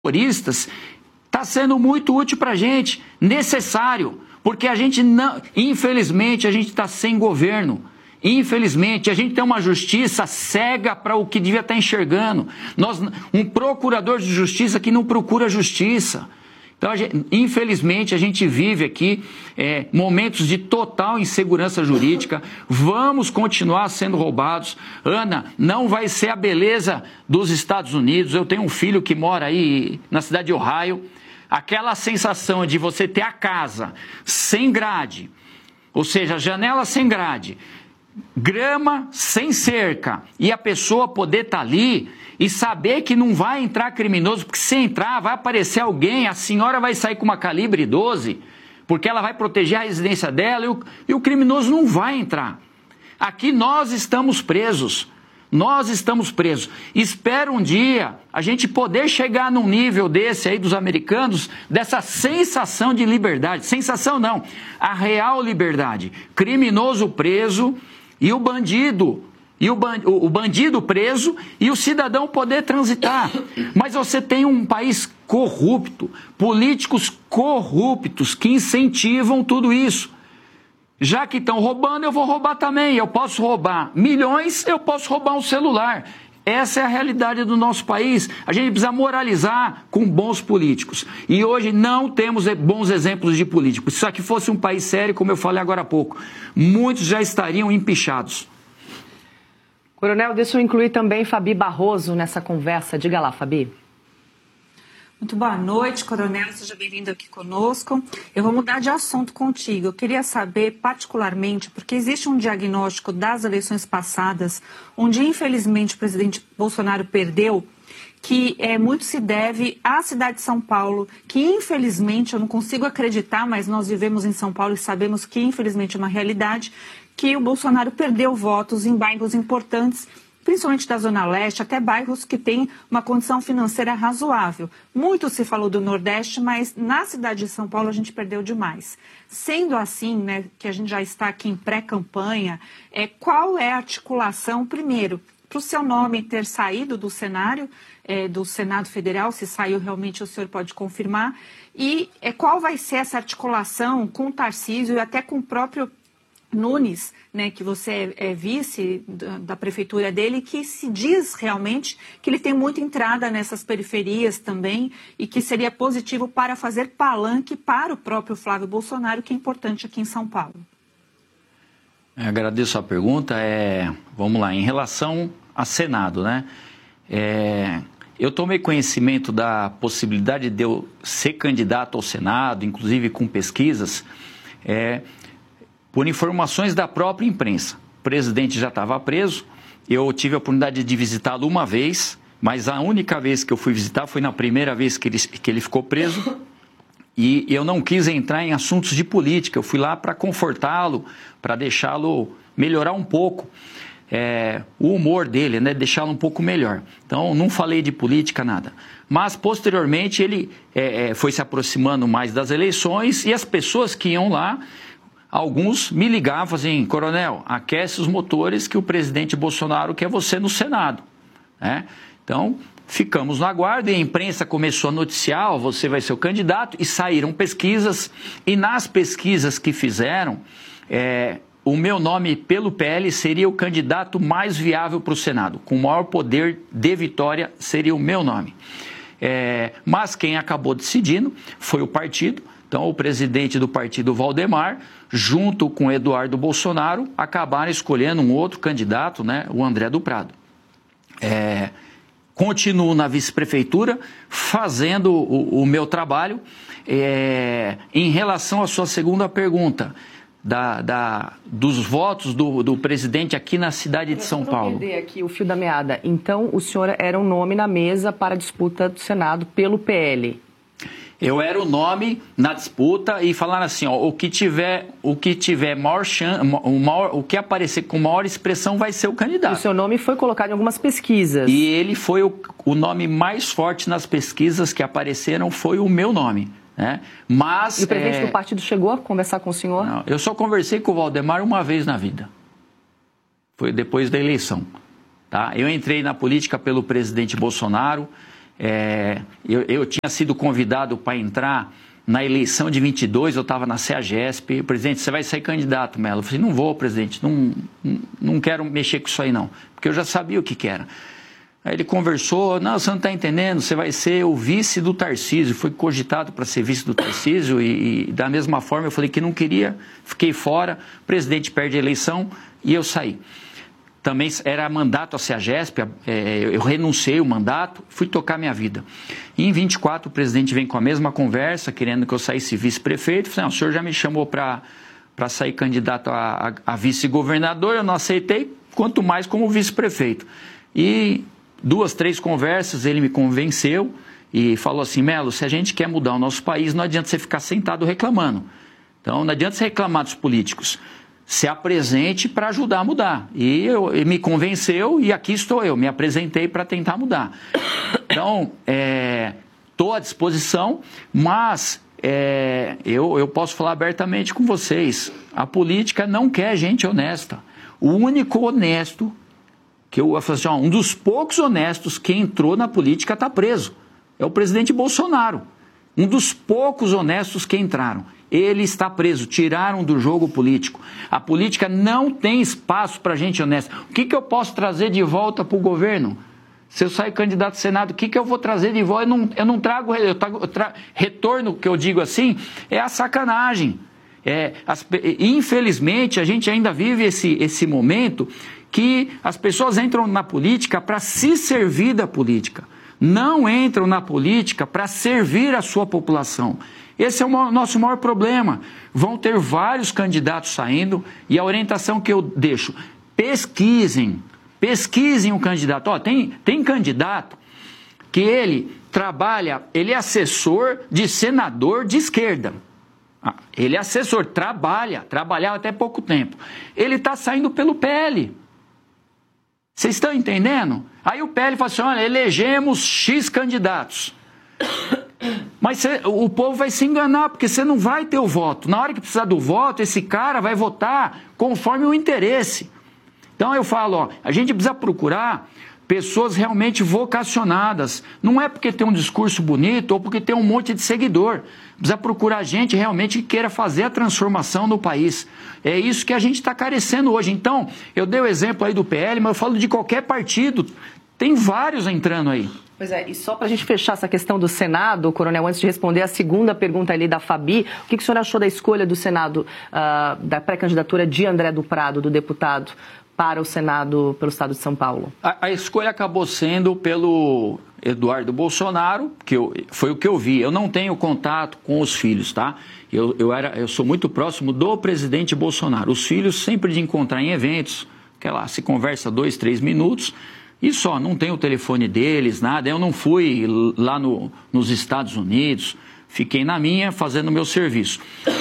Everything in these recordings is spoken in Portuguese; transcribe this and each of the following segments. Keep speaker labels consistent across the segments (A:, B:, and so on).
A: terroristas, está sendo muito útil para a gente, necessário, porque a gente não, infelizmente, a gente está sem governo. Infelizmente, a gente tem uma justiça cega para o que devia estar enxergando. Um procurador de justiça que não procura justiça. Então, infelizmente, a gente vive aqui momentos de total insegurança jurídica. Vamos continuar sendo roubados. Ana, não vai ser a beleza dos Estados Unidos. Eu tenho um filho que mora aí na cidade de Ohio. Aquela sensação de você ter a casa sem grade, ou seja, janela sem grade, grama sem cerca, e a pessoa poder estar ali e saber que não vai entrar criminoso, porque se entrar vai aparecer alguém, a senhora vai sair com uma calibre 12, porque ela vai proteger a residência dela e o criminoso não vai entrar. Aqui nós estamos presos. Nós estamos presos. Espero um dia a gente poder chegar num nível desse aí dos americanos, dessa sensação de liberdade. Sensação não, a real liberdade. Criminoso preso e o bandido, o bandido preso e o cidadão poder transitar. Mas você tem um país corrupto, políticos corruptos que incentivam tudo isso. Já que estão roubando, eu vou roubar também. Eu posso roubar milhões, eu posso roubar um celular. Essa é a realidade do nosso país. A gente precisa moralizar com bons políticos. E hoje não temos bons exemplos de políticos. Se isso aqui fosse um país sério, como eu falei agora há pouco, muitos já estariam empichados.
B: Coronel, deixa eu incluir também Fabi Barroso nessa conversa. Diga lá, Fabi.
C: Muito boa noite, Coronel, seja bem-vindo aqui conosco. Eu vou mudar de assunto contigo. Eu queria saber, particularmente, porque existe um diagnóstico das eleições passadas, onde, infelizmente, o presidente Bolsonaro perdeu, que muito se deve à cidade de São Paulo, que, infelizmente, eu não consigo acreditar, mas nós vivemos em São Paulo e sabemos que, infelizmente, é uma realidade, que o Bolsonaro perdeu votos em bairros importantes, principalmente da Zona Leste, até bairros que têm uma condição financeira razoável. Muito se falou do Nordeste, mas na cidade de São Paulo a gente perdeu demais. Sendo assim, né, que a gente já está aqui em pré-campanha, qual é a articulação, primeiro, para o seu nome ter saído do cenário, do Senado Federal, se saiu realmente o senhor pode confirmar, e qual vai ser essa articulação com o Tarcísio e até com o próprio Nunes, né, que você é vice da prefeitura dele, que se diz realmente que ele tem muita entrada nessas periferias também e que seria positivo para fazer palanque para o próprio Flávio Bolsonaro, que é importante aqui em São Paulo.
A: Agradeço a pergunta. Vamos lá, em relação a Senado, né? Eu tomei conhecimento da possibilidade de eu ser candidato ao Senado, inclusive com pesquisas, por informações da própria imprensa. O presidente já estava preso, eu tive a oportunidade de visitá-lo uma vez, mas a única vez que eu fui visitar foi na primeira vez que ele ficou preso, e eu não quis entrar em assuntos de política, eu fui lá para confortá-lo, para deixá-lo melhorar um pouco o humor dele, né, deixá-lo um pouco melhor. Então, não falei de política, nada. Mas, posteriormente, ele foi se aproximando mais das eleições e as pessoas que iam lá, alguns me ligavam assim, coronel, aquece os motores que o presidente Bolsonaro quer você no Senado. Então, ficamos no aguardo e a imprensa começou a noticiar, você vai ser o candidato, e saíram pesquisas, e nas pesquisas que fizeram, o meu nome pelo PL seria o candidato mais viável para o Senado, com maior poder de vitória seria o meu nome. Mas quem acabou decidindo foi o partido. Então, o presidente do partido, Valdemar, junto com Eduardo Bolsonaro, acabaram escolhendo um outro candidato, né, o André do Prado. Continuo na vice-prefeitura, fazendo o meu trabalho. Em relação à sua segunda pergunta, dos votos do presidente aqui na cidade de São Paulo.
B: Vou entender aqui o fio da meada. Então, o senhor era um nome na mesa para a disputa do Senado pelo PL?
A: Eu era o nome na disputa e falaram assim, o que tiver maior chance, o que aparecer com maior expressão vai ser o candidato.
B: O seu nome foi colocado em algumas pesquisas.
A: E ele foi o nome mais forte nas pesquisas que apareceram, foi o meu nome. Né? Mas,
B: e o presidente do partido chegou a conversar com o senhor?
A: Não, eu só conversei com o Valdemar uma vez na vida. Foi depois da eleição. Tá? Eu entrei na política pelo presidente Bolsonaro. Eu tinha sido convidado para entrar na eleição de 22, eu estava na CEAGESP. Presidente, você vai sair candidato, Mello? Eu falei, não vou, presidente, não quero mexer com isso aí não, porque eu já sabia o que era. Aí ele conversou, não, você não está entendendo, você vai ser o vice do Tarcísio. Foi cogitado para ser vice do Tarcísio e da mesma forma eu falei que não queria, fiquei fora, o presidente perde a eleição e eu saí. Também era mandato a CEAGESP, eu renunciei o mandato, fui tocar minha vida. E em 24 o presidente vem com a mesma conversa, querendo que eu saísse vice-prefeito. Falei, não, o senhor já me chamou para sair candidato a vice-governador, eu não aceitei, quanto mais como vice-prefeito. E 2, 3 conversas, ele me convenceu e falou assim, Mello, se a gente quer mudar o nosso país, não adianta você ficar sentado reclamando. Então, não adianta você reclamar dos políticos. Se apresente para ajudar a mudar. E ele me convenceu e aqui estou eu, me apresentei para tentar mudar. Então, estou à disposição, mas eu posso falar abertamente com vocês. A política não quer gente honesta. O único honesto, que eu falo assim, um dos poucos honestos que entrou na política está preso. É o presidente Bolsonaro. Um dos poucos honestos que entraram. Ele está preso, tiraram do jogo político. A política não tem espaço para gente honesta. O que eu posso trazer de volta para o governo? Se eu sair candidato ao Senado, o que eu vou trazer de volta? Eu não trago retorno, que eu digo assim, é a sacanagem. Infelizmente, a gente ainda vive esse momento que as pessoas entram na política para se servir da política. Não entram na política para servir a sua população. Esse é o nosso maior problema. Vão ter vários candidatos saindo e a orientação que eu deixo, pesquisem o candidato. Tem candidato que ele trabalha, ele é assessor de senador de esquerda. Ele é assessor, trabalhava até pouco tempo. Ele está saindo pelo PL. Vocês estão entendendo? Aí o PL fala assim, olha, elegemos X candidatos. Mas o povo vai se enganar, porque você não vai ter o voto. Na hora que precisar do voto, esse cara vai votar conforme o interesse. Então eu falo, a gente precisa procurar pessoas realmente vocacionadas. Não é porque tem um discurso bonito ou porque tem um monte de seguidor. Precisa procurar gente realmente que queira fazer a transformação no país. É isso que a gente está carecendo hoje. Então, eu dei o exemplo aí do PL, mas eu falo de qualquer partido. Tem vários entrando aí.
B: Pois é, e só para a gente fechar essa questão do Senado, Coronel, antes de responder a segunda pergunta ali da Fabi, o que o senhor achou da escolha do Senado, da pré-candidatura de André do Prado, do deputado, para o Senado pelo Estado de São Paulo?
A: A escolha acabou sendo pelo Eduardo Bolsonaro, foi o que eu vi. Eu não tenho contato com os filhos, tá? Eu sou muito próximo do presidente Bolsonaro. Os filhos sempre de encontrar em eventos, que lá se conversa 2, 3 minutos, e só, não tem o telefone deles, nada. Eu não fui lá nos Estados Unidos, fiquei na minha, fazendo o meu serviço.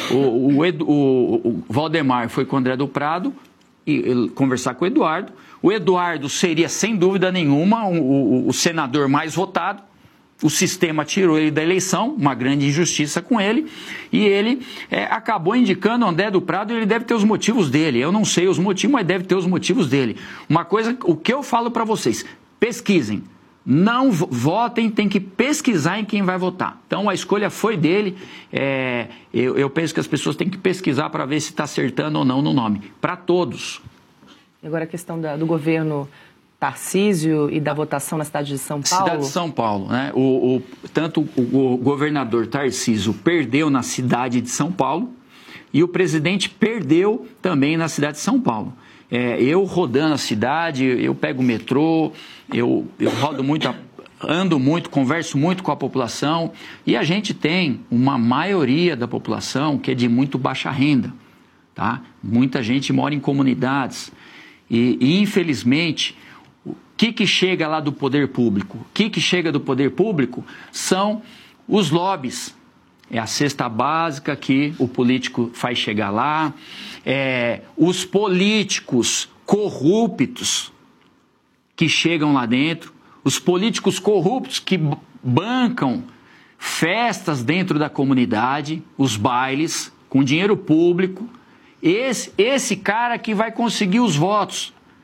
A: O Valdemar foi com o André do Prado e conversar com o Eduardo. O Eduardo seria, sem dúvida nenhuma, o senador mais votado. O sistema tirou ele da eleição, uma grande injustiça com ele, e ele acabou indicando o André do Prado, e ele deve ter os motivos dele. Eu não sei os motivos, mas deve ter os motivos dele. Uma coisa, o que eu falo para vocês, pesquisem. Não votem, tem que pesquisar em quem vai votar. Então a escolha foi dele. Eu penso que as pessoas têm que pesquisar para ver se está acertando ou não no nome. Para todos.
B: Agora a questão do governo Tarcísio e da votação na cidade de São Paulo.
A: Cidade de São Paulo, né? Tanto o governador Tarcísio perdeu na cidade de São Paulo e o presidente perdeu também na cidade de São Paulo. Eu rodando a cidade, eu pego o metrô, eu rodo muito, ando muito, converso muito com a população e a gente tem uma maioria da população que é de muito baixa renda, tá? Muita gente mora em comunidades e infelizmente, o que chega lá do poder público? O que chega do poder público são os lobbies. É a cesta básica que o político faz chegar lá. Os políticos corruptos que chegam lá dentro. Os políticos corruptos que bancam festas dentro da comunidade, os bailes, com dinheiro público. Esse cara que vai conseguir os votos.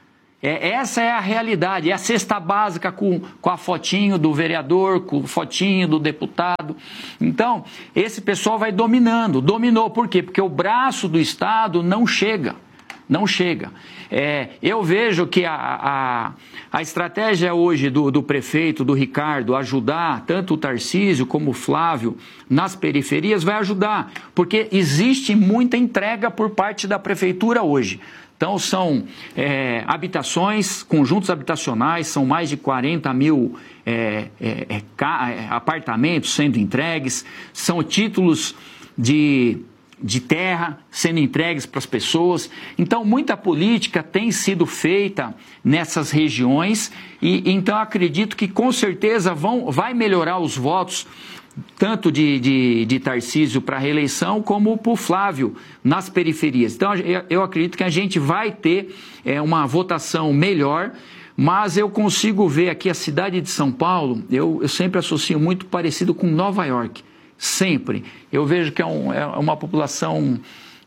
A: Essa é a realidade, é a cesta básica com a fotinho do vereador, com a fotinho do deputado. Então, esse pessoal vai dominando. Dominou por quê? Porque o braço do Estado não chega. Não chega. Eu vejo que a estratégia hoje do prefeito, do Ricardo, ajudar tanto o Tarcísio como o Flávio nas periferias vai ajudar, porque existe muita entrega por parte da prefeitura hoje. Então, são habitações, conjuntos habitacionais, são mais de 40 mil apartamentos sendo entregues, são títulos de terra sendo entregues para as pessoas. Então, muita política tem sido feita nessas regiões e então acredito que com certeza vai melhorar os votos tanto de Tarcísio para a reeleição como para o Flávio nas periferias. Então, eu acredito que a gente vai ter uma votação melhor, mas eu consigo ver aqui a cidade de São Paulo, eu sempre associo muito parecido com Nova York. Sempre. Eu vejo que é uma população,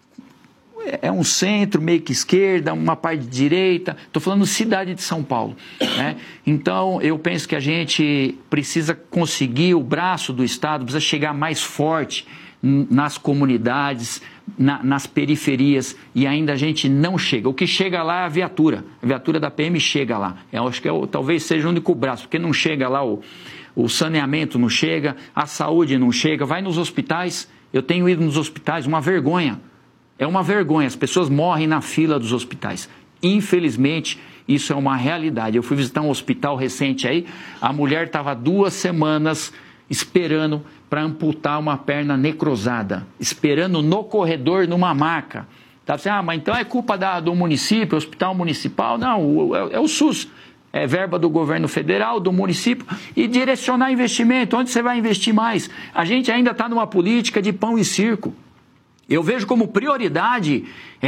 A: é um centro, meio que esquerda, uma parte de direita. Estou falando cidade de São Paulo, né? Então, eu penso que a gente precisa conseguir o braço do Estado, precisa chegar mais forte nas comunidades, nas periferias, e ainda a gente não chega. O que chega lá é a viatura da PM chega lá. Eu acho que talvez seja o único braço, porque não chega lá o saneamento não chega, a saúde não chega, vai nos hospitais, eu tenho ido nos hospitais, uma vergonha, é uma vergonha, as pessoas morrem na fila dos hospitais, infelizmente isso é uma realidade. Eu fui visitar um hospital recente aí, a mulher estava 2 semanas esperando para amputar uma perna necrosada, esperando no corredor, numa maca. Tá assim, mas então é culpa do município, hospital municipal? Não, é o SUS. É verba do governo federal, do município, e direcionar investimento. Onde você vai investir mais? A gente ainda está numa política de pão e circo. Eu vejo como prioridade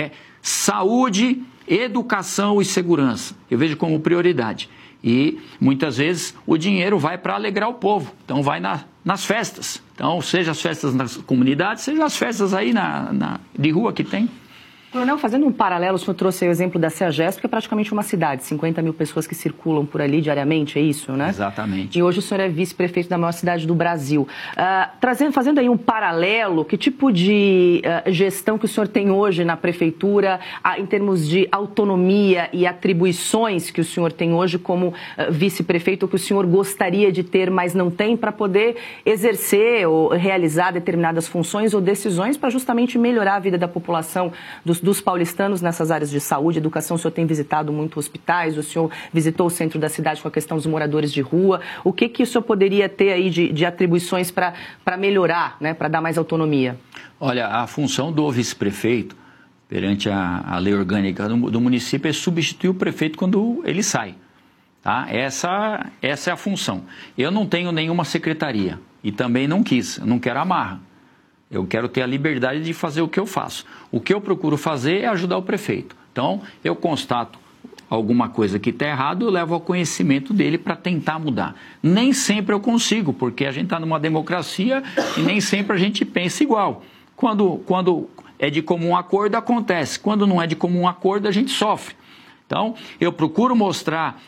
A: saúde, educação e segurança. Eu vejo como prioridade. E muitas vezes o dinheiro vai para alegrar o povo. Então vai nas festas. Então, seja as festas nas comunidades, seja as festas aí de rua que tem.
B: Coronel, fazendo um paralelo, o senhor trouxe o exemplo da CEAGESP, que é praticamente uma cidade, 50 mil pessoas que circulam por ali diariamente, é isso, né?
A: Exatamente.
B: E hoje o senhor é vice-prefeito da maior cidade do Brasil. Fazendo aí um paralelo, que tipo de gestão que o senhor tem hoje na prefeitura, em termos de autonomia e atribuições que o senhor tem hoje como vice-prefeito, que o senhor gostaria de ter, mas não tem, para poder exercer ou realizar determinadas funções ou decisões para justamente melhorar a vida da população, dos paulistanos nessas áreas de saúde, educação? O senhor tem visitado muito hospitais, o senhor visitou o centro da cidade com a questão dos moradores de rua. O que o senhor poderia ter aí de atribuições para melhorar, né, para dar mais autonomia? Olha,
A: a função do vice-prefeito, perante a lei orgânica do município, é substituir o prefeito quando ele sai. Tá? Essa é a função. Eu não tenho nenhuma secretaria e também não quero amarra. Eu quero ter a liberdade de fazer o que eu faço. O que eu procuro fazer é ajudar o prefeito. Então, eu constato alguma coisa que está errado, eu levo ao conhecimento dele para tentar mudar. Nem sempre eu consigo, porque a gente está numa democracia e nem sempre a gente pensa igual. Quando é de comum acordo, acontece. Quando não é de comum acordo, a gente sofre. Então, eu procuro mostrar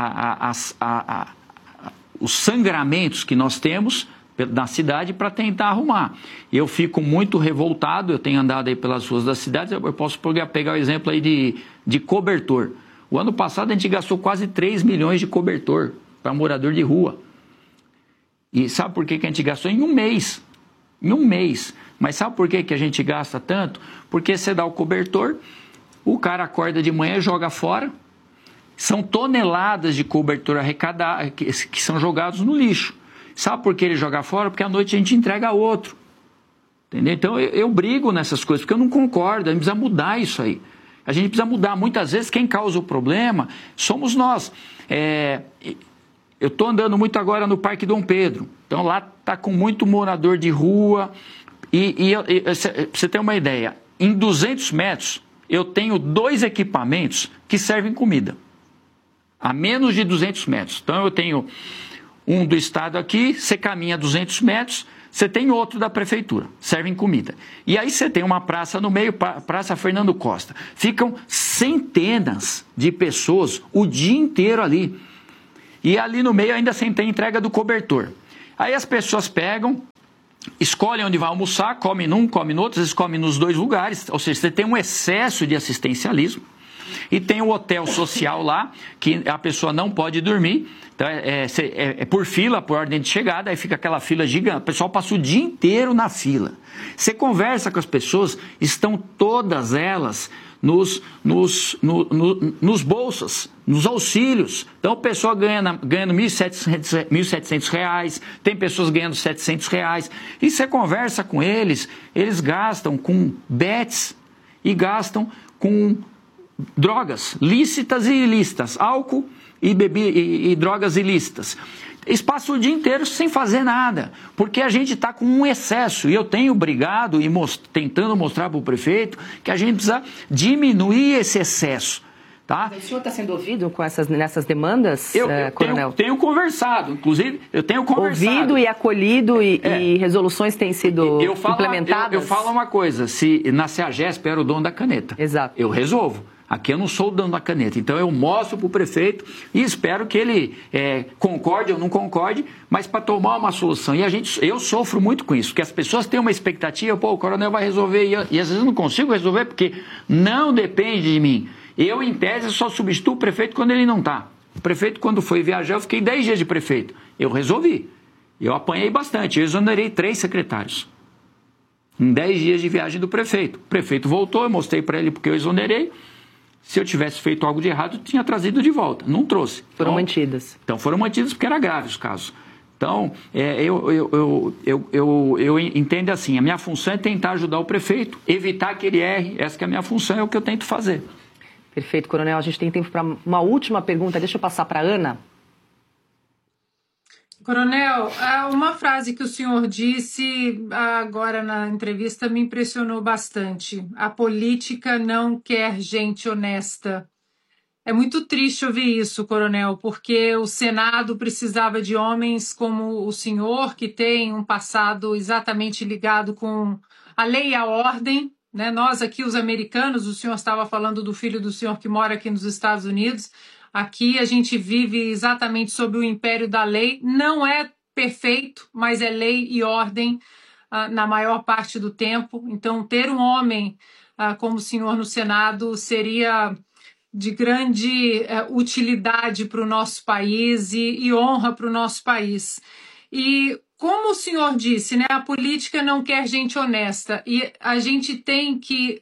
A: os sangramentos que nós temos na cidade para tentar arrumar. Eu fico muito revoltado, eu tenho andado aí pelas ruas das cidades, eu posso pegar o exemplo aí de cobertor. O ano passado a gente gastou quase 3 milhões de cobertor para morador de rua. E sabe por que a gente gastou? Em um mês. Em um mês. Mas sabe por que a gente gasta tanto? Porque você dá o cobertor, o cara acorda de manhã e joga fora. São toneladas de cobertor arrecadado que são jogados no lixo. Sabe por que ele joga fora? Porque à noite a gente entrega a outro. Entendeu? Então eu brigo nessas coisas, porque eu não concordo, a gente precisa mudar isso aí. A gente precisa mudar. Muitas vezes quem causa o problema somos nós. Eu estou andando muito agora no Parque Dom Pedro. Então lá está com muito morador de rua. Pra você ter uma ideia, em 200 metros eu tenho 2 equipamentos que servem comida. A menos de 200 metros. Então eu tenho um do estado aqui, você caminha 200 metros, você tem outro da prefeitura, servem comida. E aí você tem uma praça no meio, Praça Fernando Costa. Ficam centenas de pessoas o dia inteiro ali. E ali no meio ainda sem ter entrega do cobertor. Aí as pessoas pegam, escolhem onde vai almoçar, comem num, comem no outro, às vezes comem nos dois lugares. Ou seja, você tem um excesso de assistencialismo. E tem o hotel social lá, que a pessoa não pode dormir. Então é por fila, por ordem de chegada, aí fica aquela fila gigante. O pessoal passa o dia inteiro na fila. Você conversa com as pessoas, estão todas elas nos bolsas, nos auxílios. Então, o pessoal ganhando R$ 1.700, tem pessoas ganhando R$ 700. E você conversa com eles, eles gastam com bets e gastam com drogas lícitas e ilícitas, álcool e drogas ilícitas. Eles passam o dia inteiro sem fazer nada, porque a gente está com um excesso. E eu tenho brigado e tentando mostrar para o prefeito que a gente precisa diminuir esse excesso. Tá?
B: Mas o senhor está sendo ouvido nessas demandas, Coronel?
A: Tenho conversado, inclusive, eu tenho conversado.
B: Ouvido e acolhido e resoluções têm sido implementadas?
A: Eu falo uma coisa, se na CEAGESP era o dono da caneta,
B: exato,
A: eu resolvo. Aqui eu não sou o dono da caneta, então eu mostro para o prefeito e espero que ele concorde ou não concorde, mas para tomar uma solução. E eu sofro muito com isso, porque as pessoas têm uma expectativa, o coronel vai resolver, e às vezes eu não consigo resolver porque não depende de mim. Eu, em tese, só substituo o prefeito quando ele não está. O prefeito, quando foi viajar, eu fiquei 10 dias de prefeito. Eu resolvi. Eu apanhei bastante, eu exonerei 3 secretários. Em 10 dias de viagem do prefeito. O prefeito voltou, eu mostrei para ele porque eu exonerei. Se eu tivesse feito algo de errado, eu tinha trazido de volta. Não trouxe.
B: Foram mantidas.
A: Então foram mantidas porque era grave os casos. Então, eu entendo assim, a minha função é tentar ajudar o prefeito, evitar que ele erre. Essa que é a minha função, é o que eu tento fazer.
B: Perfeito, Coronel. A gente tem tempo para uma última pergunta. Deixa eu passar para a Ana.
D: Coronel, uma frase que o senhor disse agora na entrevista me impressionou bastante. A política não quer gente honesta. É muito triste ouvir isso, Coronel, porque o Senado precisava de homens como o senhor, que tem um passado exatamente ligado com a lei e a ordem, né? Nós aqui, os americanos, o senhor estava falando do filho do senhor que mora aqui nos Estados Unidos. Aqui a gente vive exatamente sob o império da lei. Não é perfeito, mas é lei e ordem na maior parte do tempo. Então, ter um homem como o senhor no Senado seria de grande utilidade para o nosso país e honra para o nosso país. E como o senhor disse, né, a política não quer gente honesta e a gente tem que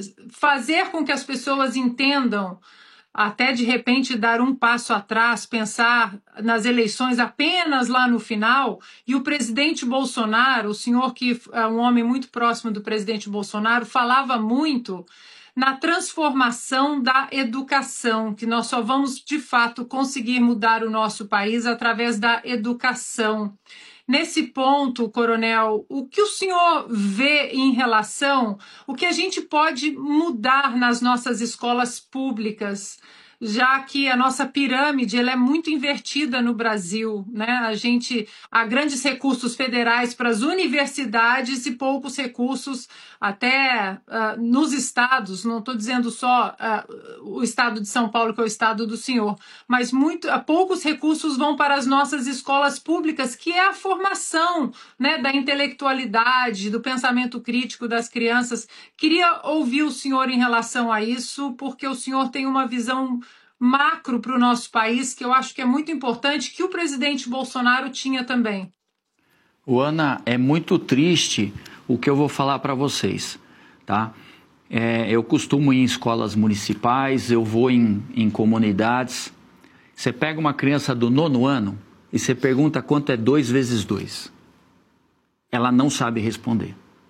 D: fazer com que as pessoas entendam, até de repente dar um passo atrás, pensar nas eleições apenas lá no final. E o presidente Bolsonaro, o senhor que é um homem muito próximo do presidente Bolsonaro, falava muito na transformação da educação, que nós só vamos de fato conseguir mudar o nosso país através da educação. Nesse ponto, Coronel, o que o senhor vê em relação o que a gente pode mudar nas nossas escolas públicas, já que a nossa pirâmide ela é muito invertida no Brasil, né? Há grandes recursos federais para as universidades e poucos recursos até nos estados. Não estou dizendo só o estado de São Paulo, que é o estado do senhor, mas poucos recursos vão para as nossas escolas públicas, que é a formação, né, da intelectualidade, do pensamento crítico das crianças. Queria ouvir o senhor em relação a isso, porque o senhor tem uma visão macro para o nosso país, que eu acho que é muito importante, que o presidente Bolsonaro tinha também.
A: Ana, é muito triste o que eu vou falar para vocês, tá? Eu costumo ir em escolas municipais, eu vou em comunidades. Você pega uma criança do 9º ano e você pergunta quanto é 2 vezes 2. Ela não sabe responder.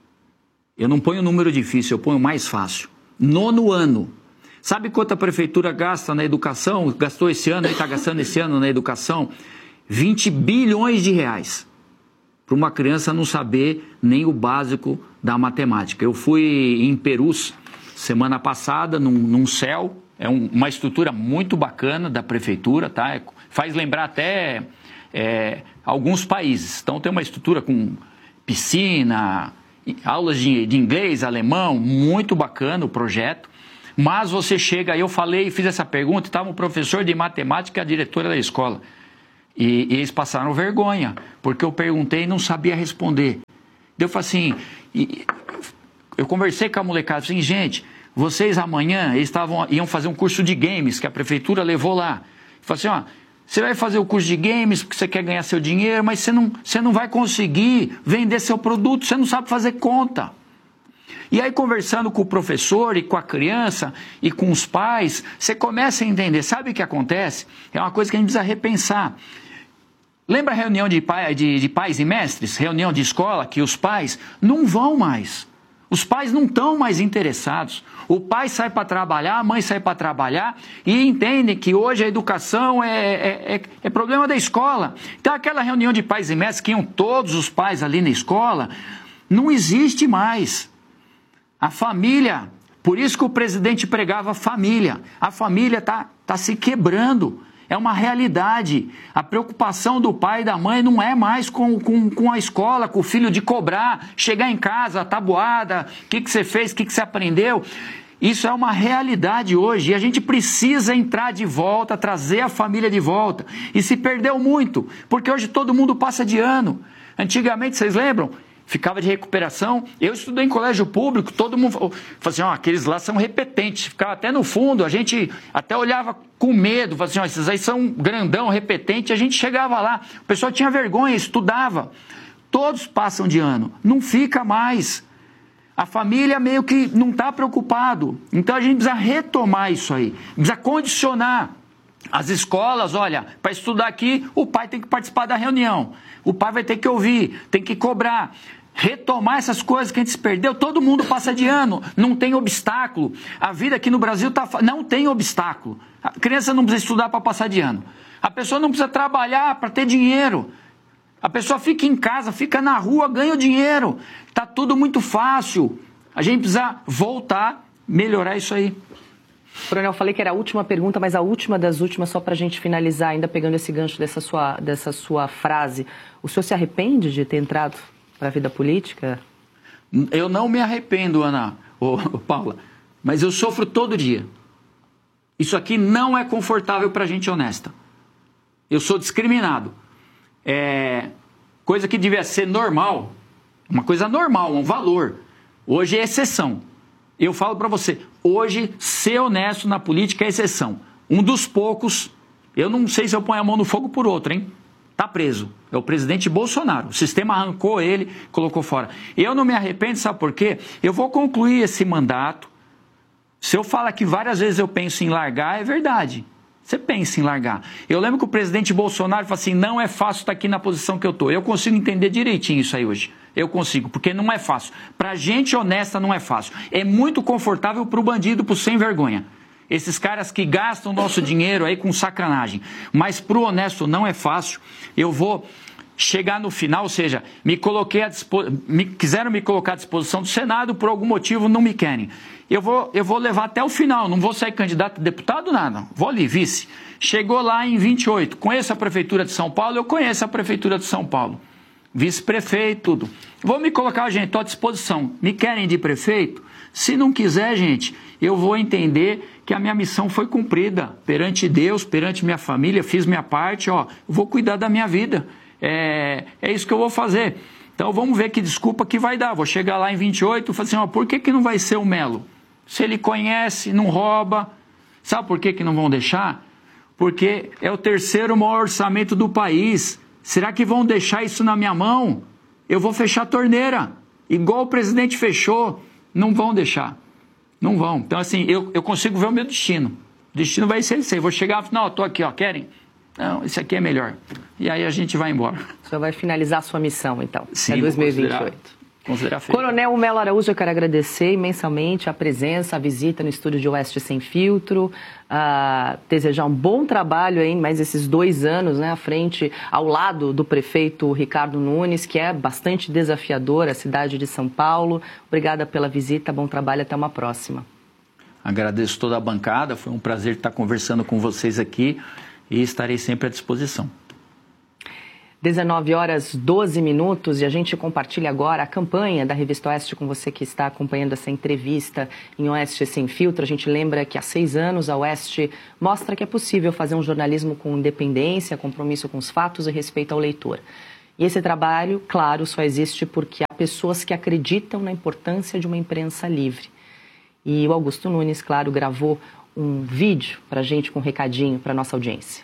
A: Eu não ponho número difícil, eu ponho mais fácil. 9º ano. Sabe quanto a prefeitura gasta na educação? Gastou esse ano e está gastando esse ano na educação? 20 bilhões de reais. Para uma criança não saber nem o básico da matemática. Eu fui em Perus semana passada, num CEL, é uma estrutura muito bacana da prefeitura, tá? Faz lembrar até alguns países. Então tem uma estrutura com piscina, aulas de inglês, alemão, muito bacana o projeto. Mas você chega, eu falei, fiz essa pergunta, estava um professor de matemática e a diretora da escola. E eles passaram vergonha, porque eu perguntei e não sabia responder. Eu falei assim, eu conversei com a molecada, assim, gente, vocês amanhã iam fazer um curso de games que a prefeitura levou lá. Eu falei assim, ó, você vai fazer o curso de games porque você quer ganhar seu dinheiro, mas você não vai conseguir vender seu produto, você não sabe fazer conta. E aí, conversando com o professor e com a criança e com os pais, você começa a entender. Sabe o que acontece? É uma coisa que a gente precisa repensar. Lembra a reunião de pais e mestres? Reunião de escola que os pais não vão mais. Os pais não estão mais interessados. O pai sai para trabalhar, a mãe sai para trabalhar e entendem que hoje a educação é problema da escola. Então, aquela reunião de pais e mestres que iam todos os pais ali na escola, não existe mais. A família, por isso que o presidente pregava família. A família tá se quebrando. É uma realidade. A preocupação do pai e da mãe não é mais com a escola, com o filho de cobrar, chegar em casa, tabuada, o que você fez, o que você aprendeu. Isso é uma realidade hoje e a gente precisa entrar de volta, trazer a família de volta. E se perdeu muito, porque hoje todo mundo passa de ano. Antigamente, vocês lembram? Ficava de recuperação. Eu estudei em colégio público, todo mundo falava assim, ó, aqueles lá são repetentes. Ficava até no fundo, a gente até olhava com medo, falava assim, ó, esses aí são grandão, repetente. A gente chegava lá, o pessoal tinha vergonha, estudava. Todos passam de ano, não fica mais. A família meio que não está preocupado. Então a gente precisa retomar isso aí, precisa condicionar. As escolas, olha, para estudar aqui, o pai tem que participar da reunião. O pai vai ter que ouvir, tem que cobrar. Retomar essas coisas que a gente se perdeu. Todo mundo passa de ano, não tem obstáculo. A vida aqui no Brasil não tem obstáculo. A criança não precisa estudar para passar de ano. A pessoa não precisa trabalhar para ter dinheiro. A pessoa fica em casa, fica na rua, ganha o dinheiro. Está tudo muito fácil. A gente precisa voltar, melhorar isso aí.
B: Coronel, falei que era a última pergunta, mas a última das últimas, só para a gente finalizar, ainda pegando esse gancho dessa sua frase. O senhor se arrepende de ter entrado para a vida política?
A: Eu não me arrependo, Paula, mas eu sofro todo dia. Isso aqui não é confortável para gente honesta. Eu sou discriminado. Coisa que devia ser normal, uma coisa normal, um valor. Hoje é exceção. Eu falo para você, hoje ser honesto na política é exceção. Um dos poucos, eu não sei se eu ponho a mão no fogo por outro, hein? Tá preso. É o presidente Bolsonaro. O sistema arrancou ele, colocou fora. Eu não me arrependo, sabe por quê? Eu vou concluir esse mandato. Se eu falar que várias vezes eu penso em largar, é verdade. Você pensa em largar. Eu lembro que o presidente Bolsonaro falou assim, não é fácil estar aqui na posição que eu estou. Eu consigo entender direitinho isso aí hoje. Eu consigo, porque não é fácil. Para gente honesta não é fácil. É muito confortável para o bandido, para o sem vergonha. Esses caras que gastam nosso dinheiro aí com sacanagem. Mas para o honesto não é fácil. Eu vou chegar no final, ou seja, quiseram me colocar à disposição do Senado, por algum motivo não me querem. Eu vou levar até o final, não vou sair candidato a deputado, nada. Vou ali, vice. Chegou lá em 28. Conheço a Prefeitura de São Paulo? Eu conheço a Prefeitura de São Paulo. Vice-prefeito, tudo. Vou me colocar, gente, estou à disposição. Me querem de prefeito? Se não quiser, gente, eu vou entender que a minha missão foi cumprida perante Deus, perante minha família, fiz minha parte, vou cuidar da minha vida. É isso que eu vou fazer. Então vamos ver que desculpa que vai dar. Vou chegar lá em 28 e falar assim, por que não vai ser o Melo? Se ele conhece, não rouba. Sabe por que não vão deixar? Porque é o terceiro maior orçamento do país. Será que vão deixar isso na minha mão? Eu vou fechar a torneira. Igual o presidente fechou. Não vão deixar. Não vão. Então, assim, eu consigo ver o meu destino. O destino vai ser esse. Eu vou chegar e falar, não, eu tô aqui, querem? Não, esse aqui é melhor. E aí a gente vai embora.
B: O senhor vai finalizar a sua missão, então.
A: Sim,
B: é 2028.
A: Considerar feito.
B: Coronel Melo Araújo, eu quero agradecer imensamente a presença, a visita no estúdio de Oeste Sem Filtro, desejar um bom trabalho aí, mais esses 2 anos, né, à frente, ao lado do prefeito Ricardo Nunes, que é bastante desafiador a cidade de São Paulo. Obrigada pela visita, bom trabalho, até uma próxima.
A: Agradeço toda a bancada, foi um prazer estar conversando com vocês aqui e estarei sempre à disposição.
B: 19h12 e a gente compartilha agora a campanha da Revista Oeste com você que está acompanhando essa entrevista em Oeste Sem Filtro. A gente lembra que há 6 anos a Oeste mostra que é possível fazer um jornalismo com independência, compromisso com os fatos e respeito ao leitor. E esse trabalho, claro, só existe porque há pessoas que acreditam na importância de uma imprensa livre. E o Augusto Nunes, claro, gravou um vídeo para a gente com um recadinho para a nossa audiência.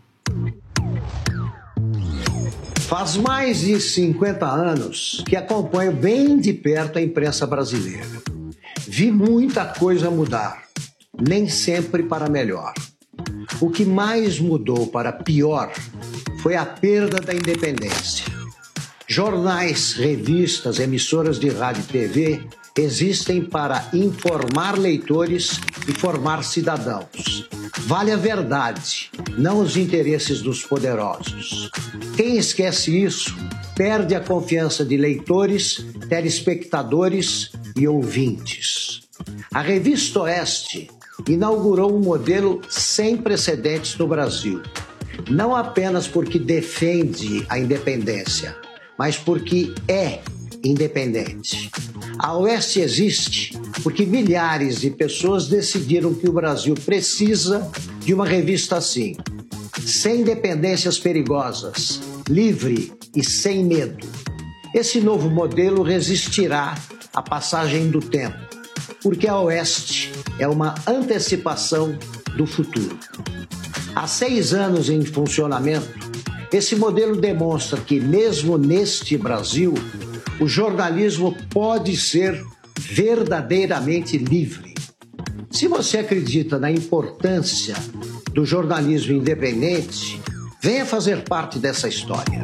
E: Faz mais de 50 anos que acompanho bem de perto a imprensa brasileira. Vi muita coisa mudar, nem sempre para melhor. O que mais mudou para pior foi a perda da independência. Jornais, revistas, emissoras de rádio e TV existem para informar leitores e formar cidadãos. Vale a verdade, não os interesses dos poderosos. Quem esquece isso, perde a confiança de leitores, telespectadores e ouvintes. A Revista Oeste inaugurou um modelo sem precedentes no Brasil. Não apenas porque defende a independência, mas porque é independente. A Oeste existe porque milhares de pessoas decidiram que o Brasil precisa de uma revista assim, sem dependências perigosas, livre e sem medo. Esse novo modelo resistirá à passagem do tempo, porque a Oeste é uma antecipação do futuro. Há 6 anos em funcionamento, esse modelo demonstra que, mesmo neste Brasil, o jornalismo pode ser verdadeiramente livre. Se você acredita na importância do jornalismo independente, venha fazer parte dessa história.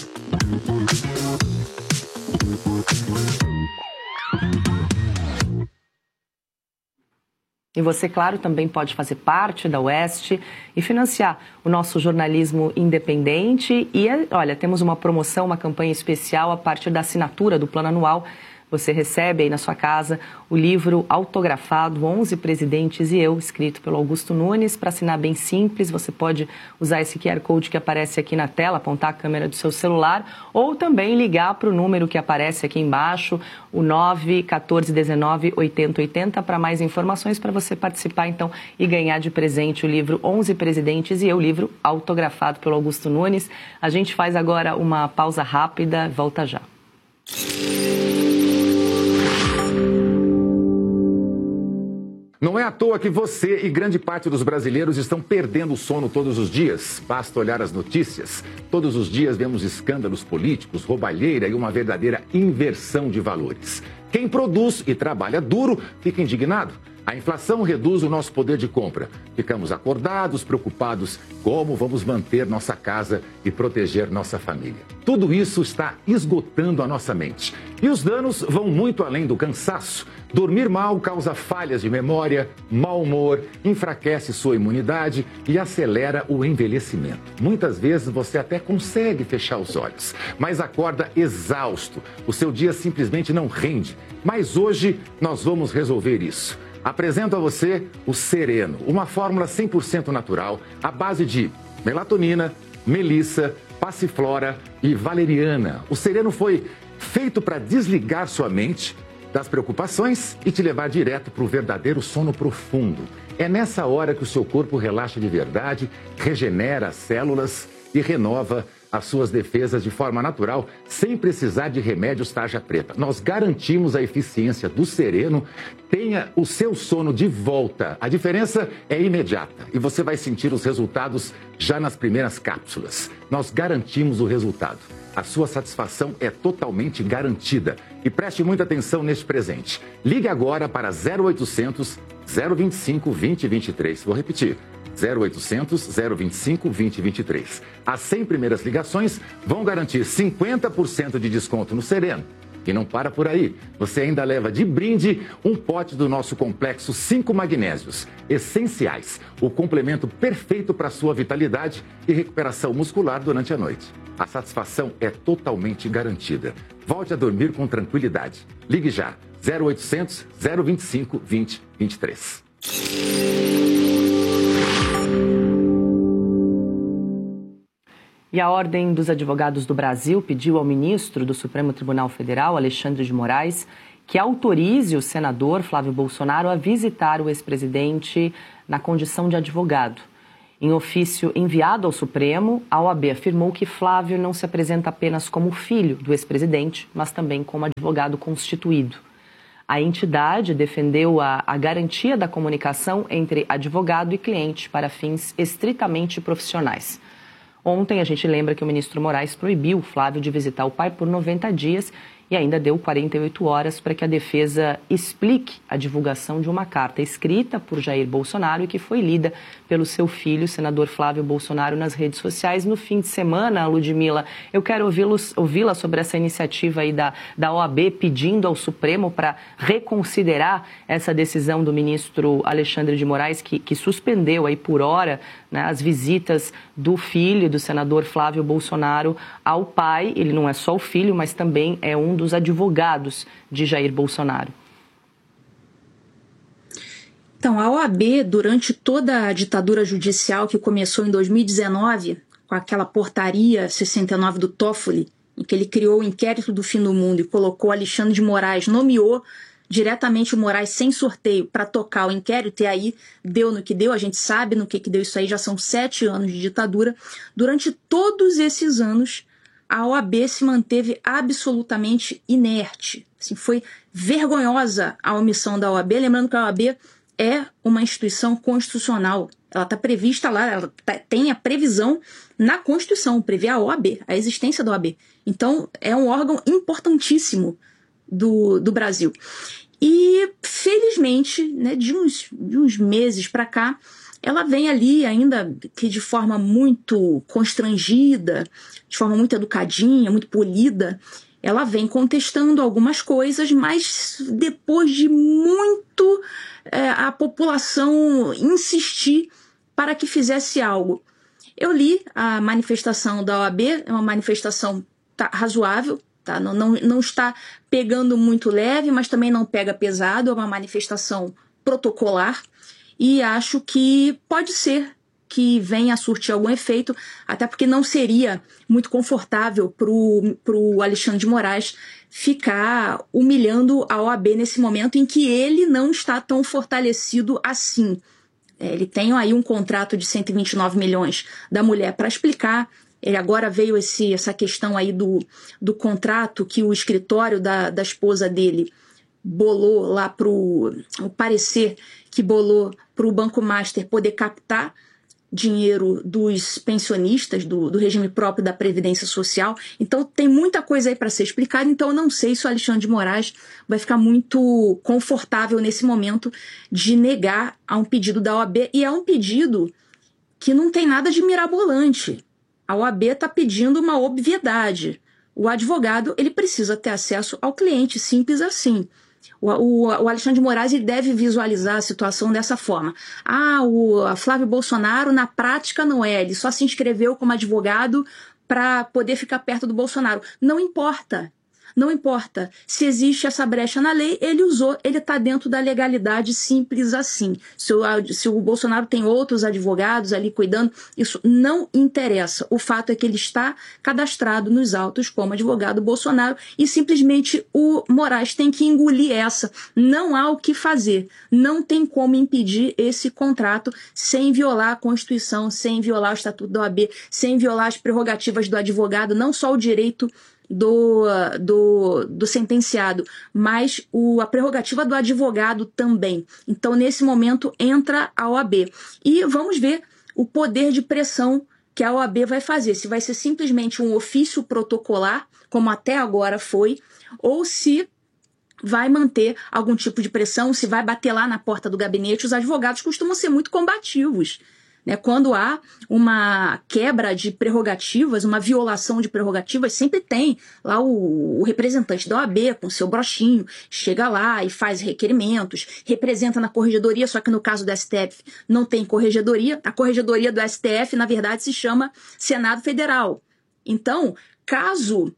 B: E você, claro, também pode fazer parte da Oeste e financiar o nosso jornalismo independente. E, olha, temos uma promoção, uma campanha especial a partir da assinatura do Plano Anual. Você recebe aí na sua casa o livro autografado 11 Presidentes e Eu, escrito pelo Augusto Nunes. Para assinar bem simples, você pode usar esse QR Code que aparece aqui na tela, apontar a câmera do seu celular ou também ligar para o número que aparece aqui embaixo, o 914198080, para mais informações, para você participar então e ganhar de presente o livro 11 Presidentes e Eu, livro autografado pelo Augusto Nunes. A gente faz agora uma pausa rápida, volta já.
F: Não é à toa que você e grande parte dos brasileiros estão perdendo o sono todos os dias. Basta olhar as notícias. Todos os dias vemos escândalos políticos, roubalheira e uma verdadeira inversão de valores. Quem produz e trabalha duro fica indignado. A inflação reduz o nosso poder de compra. Ficamos acordados, preocupados como vamos manter nossa casa e proteger nossa família. Tudo isso está esgotando a nossa mente. E os danos vão muito além do cansaço. Dormir mal causa falhas de memória, mau humor, enfraquece sua imunidade e acelera o envelhecimento. Muitas vezes você até consegue fechar os olhos, mas acorda exausto. O seu dia simplesmente não rende. Mas hoje nós vamos resolver isso. Apresento a você o Sereno, uma fórmula 100% natural, à base de melatonina, melissa, passiflora e valeriana. O Sereno foi feito para desligar sua mente das preocupações e te levar direto para o verdadeiro sono profundo. É nessa hora que o seu corpo relaxa de verdade, regenera as células e renova as suas defesas de forma natural, sem precisar de remédios tarja preta. Nós garantimos a eficiência do Sereno. Tenha o seu sono de volta. A diferença é imediata e você vai sentir os resultados já nas primeiras cápsulas. Nós garantimos o resultado. A sua satisfação é totalmente garantida. E preste muita atenção neste presente. Ligue agora para 0800 025 2023. Vou repetir. 0800 025 2023. As 100 primeiras ligações vão garantir 50% de desconto no Sereno. E não para por aí. Você ainda leva de brinde um pote do nosso complexo 5 magnésios essenciais. O complemento perfeito para a sua vitalidade e recuperação muscular durante a noite. A satisfação é totalmente garantida. Volte a dormir com tranquilidade. Ligue já. 0800 025 2023.
B: E a Ordem dos Advogados do Brasil pediu ao ministro do Supremo Tribunal Federal, Alexandre de Moraes, que autorize o senador Flávio Bolsonaro a visitar o ex-presidente na condição de advogado. Em ofício enviado ao Supremo, a OAB afirmou que Flávio não se apresenta apenas como filho do ex-presidente, mas também como advogado constituído. A entidade defendeu a garantia da comunicação entre advogado e cliente para fins estritamente profissionais. Ontem, a gente lembra que o ministro Moraes proibiu Flávio de visitar o pai por 90 dias e ainda deu 48 horas para que a defesa explique a divulgação de uma carta escrita por Jair Bolsonaro e que foi lida pelo seu filho, o senador Flávio Bolsonaro, nas redes sociais. No fim de semana, Ludmila, eu quero ouvi-la sobre essa iniciativa aí da OAB pedindo ao Supremo para reconsiderar essa decisão do ministro Alexandre de Moraes, que suspendeu aí por hora, né, as visitas do filho do senador Flávio Bolsonaro ao pai. Ele não é só o filho, mas também é um dos advogados de Jair Bolsonaro.
G: Então, a OAB, durante toda a ditadura judicial que começou em 2019, com aquela portaria 69 do Toffoli, em que ele criou o inquérito do fim do mundo e colocou Alexandre de Moraes, nomeou diretamente o Moraes sem sorteio para tocar o inquérito, e aí deu no que deu, a gente sabe no que deu isso aí, já são 7 anos de ditadura. Durante todos esses anos, a OAB se manteve absolutamente inerte. Assim, foi vergonhosa a omissão da OAB, lembrando que a OAB é uma instituição constitucional. Ela está prevista lá, ela tem a previsão na Constituição, prevê a OAB, a existência da OAB. Então, é um órgão importantíssimo do Brasil. E, felizmente, né, de uns meses para cá, ela vem ali ainda que de forma muito constrangida, de forma muito educadinha, muito polida, ela vem contestando algumas coisas, mas depois de muito a população insistir para que fizesse algo. Eu li a manifestação da OAB, é uma manifestação razoável, tá? Não está pegando muito leve, mas também não pega pesado, é uma manifestação protocolar, e acho que pode ser que venha a surtir algum efeito, até porque não seria muito confortável para o Alexandre de Moraes ficar humilhando a OAB nesse momento em que ele não está tão fortalecido assim. Ele tem aí um contrato de 129 milhões da mulher para explicar. Ele agora veio essa questão aí do contrato que o escritório da esposa dele bolou lá o parecer que bolou para o Banco Master poder captar dinheiro dos pensionistas, do regime próprio da Previdência Social. Então tem muita coisa aí para ser explicada, então eu não sei se o Alexandre de Moraes vai ficar muito confortável nesse momento de negar a um pedido da OAB, e é um pedido que não tem nada de mirabolante. A OAB está pedindo uma obviedade. O advogado ele precisa ter acesso ao cliente, simples assim. O Alexandre de Moraes ele deve visualizar a situação dessa forma. O Flávio Bolsonaro, na prática, não é. Ele só se inscreveu como advogado para poder ficar perto do Bolsonaro. Não importa. Não importa. Se existe essa brecha na lei, ele usou, ele está dentro da legalidade, simples assim. Se o Bolsonaro tem outros advogados ali cuidando, isso não interessa. O fato é que ele está cadastrado nos autos como advogado Bolsonaro e simplesmente o Moraes tem que engolir essa. Não há o que fazer. Não tem como impedir esse contrato sem violar a Constituição, sem violar o Estatuto da OAB, sem violar as prerrogativas do advogado, não só o direito do sentenciado, mas a prerrogativa do advogado também. Então, nesse momento, entra a OAB. E vamos ver o poder de pressão que a OAB vai fazer. Se vai ser simplesmente um ofício protocolar, como até agora foi, ou se vai manter algum tipo de pressão, se vai bater lá na porta do gabinete. Os advogados costumam ser muito combativos. Quando há uma quebra de prerrogativas, uma violação de prerrogativas, sempre tem lá o representante da OAB com seu brochinho, chega lá e faz requerimentos, representa na corregedoria, só que no caso do STF não tem corregedoria. A corregedoria do STF, na verdade, se chama Senado Federal. Então, caso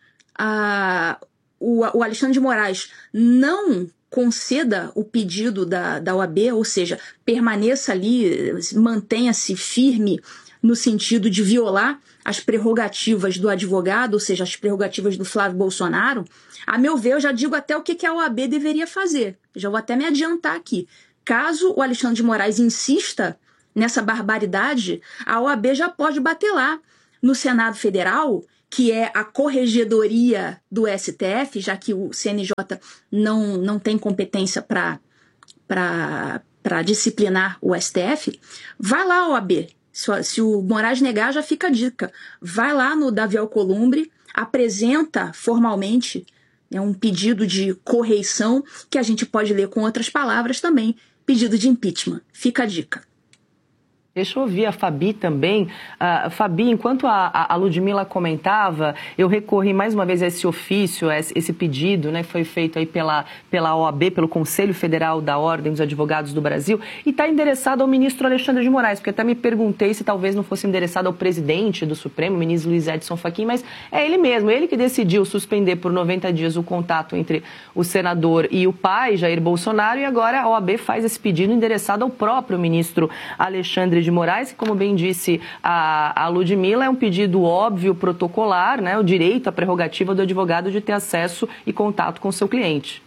G: o Alexandre de Moraes não conceda o pedido da OAB, ou seja, permaneça ali, mantenha-se firme no sentido de violar as prerrogativas do advogado, ou seja, as prerrogativas do Flávio Bolsonaro, a meu ver, eu já digo até o que a OAB deveria fazer. Já vou até me adiantar aqui. Caso o Alexandre de Moraes insista nessa barbaridade, a OAB já pode bater lá no Senado Federal, que é a corregedoria do STF, já que o CNJ não tem competência para disciplinar o STF. Vai lá, OAB. Se o Moraes negar, já fica a dica. Vai lá no Davi Alcolumbre, apresenta formalmente um pedido de correição, que a gente pode ler com outras palavras também, pedido de impeachment. Fica a dica.
B: Deixa eu ouvir a Fabi também. Fabi, enquanto a Ludmila comentava, eu recorri mais uma vez a esse ofício, a esse pedido, né, que foi feito aí pela OAB, pelo Conselho Federal da Ordem dos Advogados do Brasil, e está endereçado ao ministro Alexandre de Moraes, porque até me perguntei se talvez não fosse endereçado ao presidente do Supremo, o ministro Luiz Edson Fachin, mas é ele mesmo, ele que decidiu suspender por 90 dias o contato entre o senador e o pai, Jair Bolsonaro, e agora a OAB faz esse pedido endereçado ao próprio ministro Alexandre de Moraes, que, como bem disse a Ludmila, é um pedido óbvio, protocolar, né, o direito, a prerrogativa do advogado de ter acesso e contato com o seu cliente.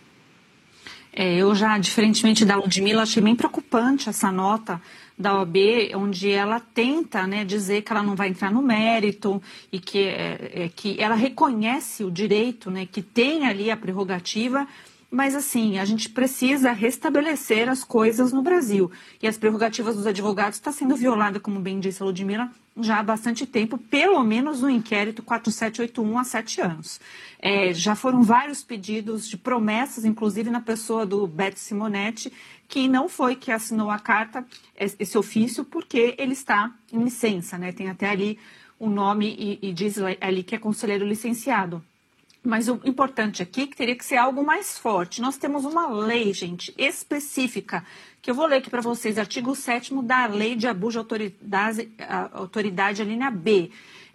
C: Eu já, diferentemente da Ludmila, achei bem preocupante essa nota da OAB, onde ela tenta, né, dizer que ela não vai entrar no mérito e que ela reconhece o direito, né, que tem ali a prerrogativa. Mas, assim, a gente precisa restabelecer as coisas no Brasil. E as prerrogativas dos advogados estão sendo violadas, como bem disse a Ludmila, já há bastante tempo, pelo menos no inquérito 4781 há 7 anos. Já foram vários pedidos de promessas, inclusive na pessoa do Beto Simonetti, que não foi que assinou a carta, esse ofício, porque ele está em licença, né? Tem até ali o nome e diz ali que é conselheiro licenciado. Mas o importante aqui é que teria que ser algo mais forte. Nós temos uma lei, gente, específica, que eu vou ler aqui para vocês, artigo 7º da Lei de Abuso de Autoridade, a linha B.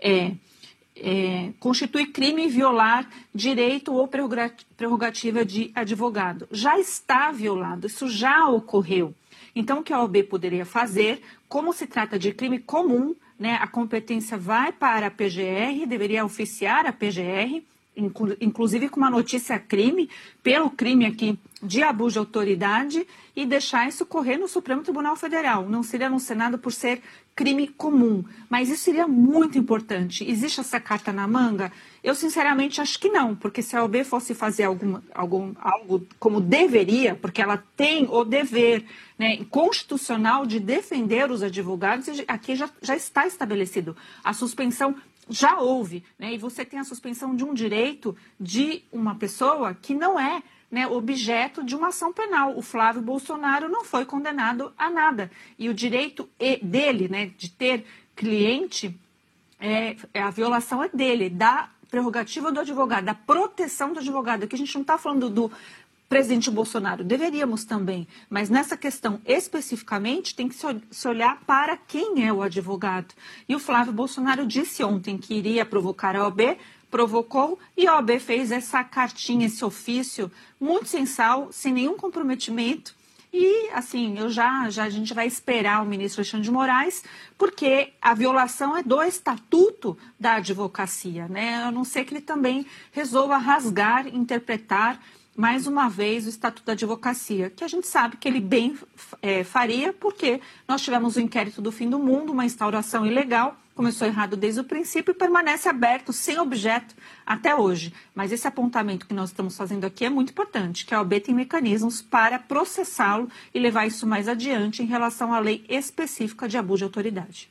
C: Constitui crime violar direito ou prerrogativa de advogado. Já está violado, isso já ocorreu. Então, o que a OAB poderia fazer, como se trata de crime comum, né, a competência vai para a PGR, deveria oficiar a PGR, inclusive com uma notícia crime, pelo crime aqui de abuso de autoridade, e deixar isso correr no Supremo Tribunal Federal. Não seria no Senado por ser crime comum, mas isso seria muito importante. Existe essa carta na manga? Eu, sinceramente, acho que não, porque se a OAB fosse fazer algo como deveria, porque ela tem o dever, né, constitucional de defender os advogados, aqui já está estabelecido. A suspensão já houve, né? E você tem a suspensão de um direito de uma pessoa que não é, né, objeto de uma ação penal. O Flávio Bolsonaro não foi condenado a nada. E o direito dele, né, de ter cliente, a violação é dele, da prerrogativa do advogado, da proteção do advogado. Aqui a gente não está falando do presidente Bolsonaro, deveríamos também, mas nessa questão especificamente tem que se olhar para quem é o advogado. E o Flávio Bolsonaro disse ontem que iria provocar a OAB, provocou, e a OAB fez essa cartinha, esse ofício muito sensal, sem nenhum comprometimento. E, assim, a gente vai esperar o ministro Alexandre de Moraes, porque a violação é do estatuto da advocacia, né? A não ser que ele também resolva rasgar, interpretar mais uma vez o Estatuto da Advocacia, que a gente sabe que ele bem faria, porque nós tivemos o inquérito do fim do mundo, uma instauração ilegal, começou errado desde o princípio e permanece aberto, sem objeto, até hoje. Mas esse apontamento que nós estamos fazendo aqui é muito importante, que a OAB tem mecanismos para processá-lo e levar isso mais adiante em relação à lei específica de abuso de autoridade.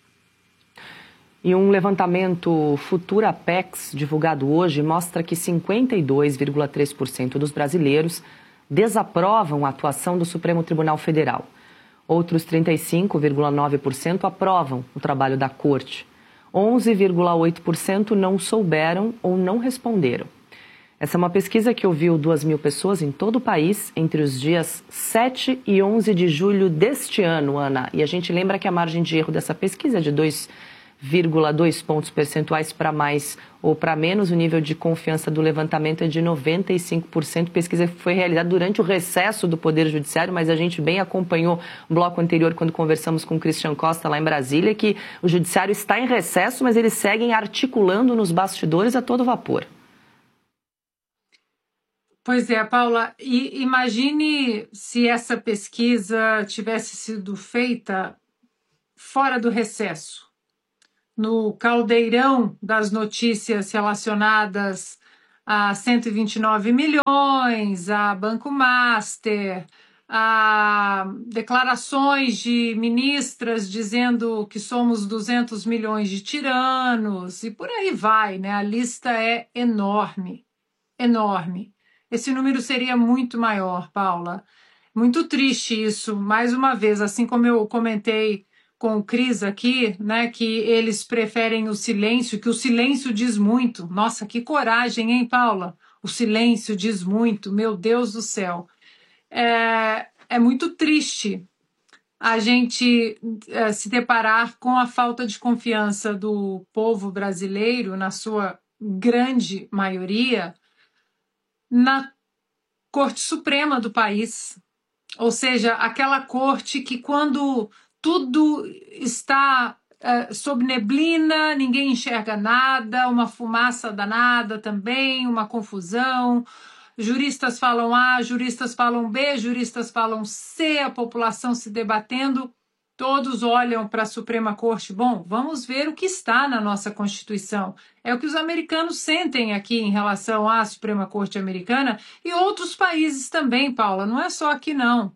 B: E um levantamento Futura Apex, divulgado hoje, mostra que 52,3% dos brasileiros desaprovam a atuação do Supremo Tribunal Federal. Outros 35,9% aprovam o trabalho da Corte. 11,8% não souberam ou não responderam. Essa é uma pesquisa que ouviu 2.000 pessoas em todo o país entre os dias 7 e 11 de julho deste ano, Ana. E a gente lembra que a margem de erro dessa pesquisa é de 2,5 0,2 pontos percentuais para mais ou para menos. O nível de confiança do levantamento é de 95%. Pesquisa que foi realizada durante o recesso do Poder Judiciário, mas a gente bem acompanhou o bloco anterior quando conversamos com o Christian Costa lá em Brasília, que o Judiciário está em recesso, mas eles seguem articulando nos bastidores a todo vapor.
D: Pois é, Paula, e imagine se essa pesquisa tivesse sido feita fora do recesso, no caldeirão das notícias relacionadas a 129 milhões, a Banco Master, a declarações de ministras dizendo que somos 200 milhões de tiranos, e por aí vai, né? A lista é enorme, enorme. Esse número seria muito maior, Paula. Muito triste isso, mais uma vez, assim como eu comentei com o Cris aqui, né, que eles preferem o silêncio, que o silêncio diz muito. Nossa, que coragem, hein, Paula? O silêncio diz muito, meu Deus do céu. É muito triste a gente se deparar com a falta de confiança do povo brasileiro, na sua grande maioria, na Corte Suprema do país. Ou seja, aquela corte que quando tudo está sob neblina, ninguém enxerga nada, uma fumaça danada também, uma confusão. Juristas falam A, juristas falam B, juristas falam C, a população se debatendo. Todos olham para a Suprema Corte. Bom, vamos ver o que está na nossa Constituição. É o que os americanos sentem aqui em relação à Suprema Corte americana e outros países também, Paula. Não é só aqui, não.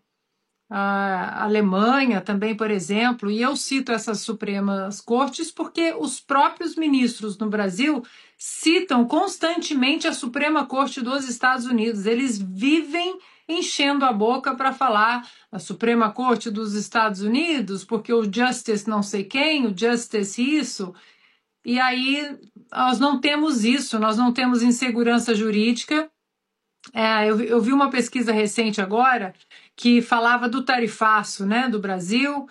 D: A Alemanha também, por exemplo, e eu cito essas Supremas Cortes porque os próprios ministros no Brasil citam constantemente a Suprema Corte dos Estados Unidos. Eles vivem enchendo a boca para falar a Suprema Corte dos Estados Unidos, porque o Justice não sei quem, o Justice isso, e aí nós não temos isso, nós não temos insegurança jurídica. Eu vi uma pesquisa recente agora que falava do tarifaço, né, do Brasil,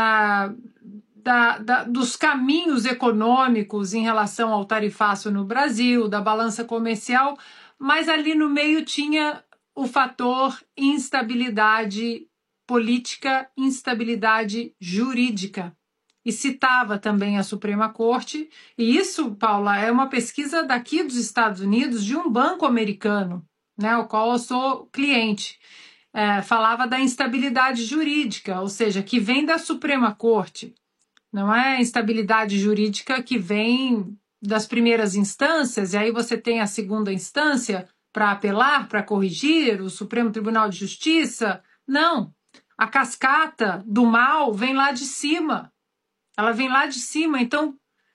D: dos caminhos econômicos em relação ao tarifaço no Brasil, da balança comercial, mas ali no meio tinha o fator instabilidade política, instabilidade jurídica. E citava também a Suprema Corte, e isso, Paula, é uma pesquisa daqui dos Estados Unidos de um banco americano, né, o qual eu sou cliente. Falava da instabilidade jurídica, ou seja, que vem da Suprema Corte. Não é instabilidade jurídica que vem das primeiras instâncias, e aí você tem a segunda instância para apelar, para corrigir, o Supremo Tribunal de Justiça. Não, a cascata do mal vem lá de cima. Ela vem lá de cima, então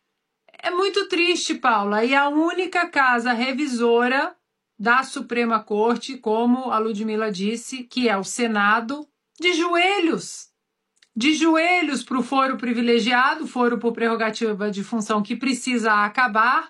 D: é muito triste, Paula. E a única casa revisora da Suprema Corte, como a Ludmila disse, que é o Senado, de joelhos para o foro privilegiado, foro por prerrogativa de função que precisa acabar.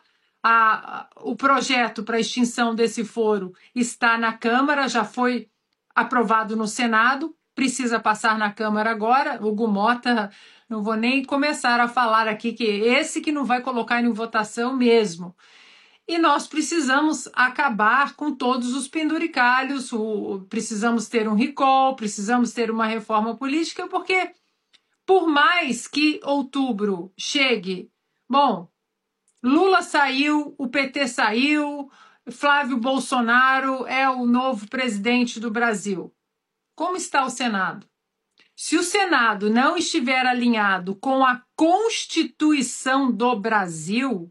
D: O projeto para extinção desse foro está na Câmara, já foi aprovado no Senado, precisa passar na Câmara agora. O Hugo Mota, não vou nem começar a falar aqui que esse que não vai colocar em votação mesmo. E nós precisamos acabar com todos os penduricalhos, precisamos ter um recall, precisamos ter uma reforma política, porque por mais que outubro chegue, bom, Lula saiu, o PT saiu, Flávio Bolsonaro é o novo presidente do Brasil. Como está o Senado? Se o Senado não estiver alinhado com a Constituição do Brasil,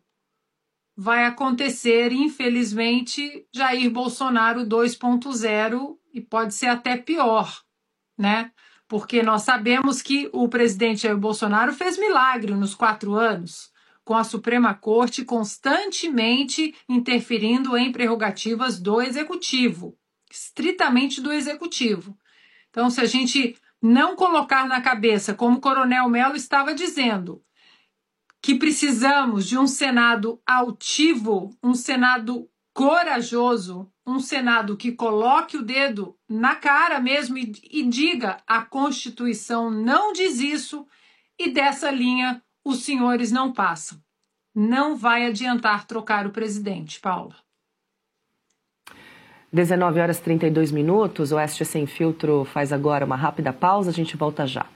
D: vai acontecer, infelizmente, Jair Bolsonaro 2.0 e pode ser até pior, né? Porque nós sabemos que o presidente Jair Bolsonaro fez milagre nos 4 anos, com a Suprema Corte constantemente interferindo em prerrogativas do Executivo, estritamente do Executivo. Então, se a gente não colocar na cabeça, como o Coronel Mello estava dizendo, que precisamos de um Senado altivo, um Senado corajoso, um Senado que coloque o dedo na cara mesmo e diga: a Constituição não diz isso, e dessa linha os senhores não passam. Não vai adiantar trocar o presidente, Paula.
B: 19h32. O Oeste Sem Filtro faz agora uma rápida pausa. A gente volta já.